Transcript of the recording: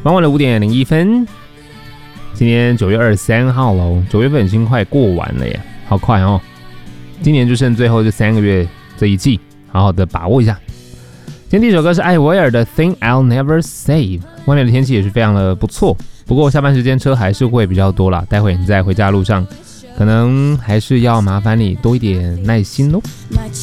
傍晚的5:01，今天9月23号喽，9月份已经快过完了耶，好快哦！今年就剩最后这3个月这一季，好好的把握一下。今天第一首歌是艾薇儿的《Thing I'll Never Save》，外面的天气也是非常的不错，不过下班时间车还是会比较多啦，待会你在回家路上，可能还是要麻烦你多一点耐心咯。